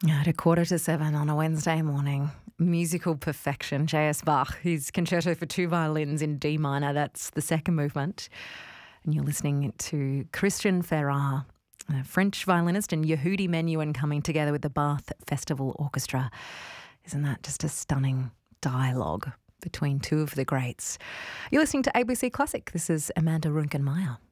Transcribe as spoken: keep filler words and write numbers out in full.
At a quarter to seven on a Wednesday morning, musical perfection, J S Bach, his concerto for two violins in D minor, that's the second movement. And you're listening to Christian Ferrer, a French violinist, and Yehudi Menuhin coming together with the Bath Festival Orchestra. Isn't that just a stunning dialogue between two of the greats? You're listening to A B C Classic. This is Amanda Runkenmeyer.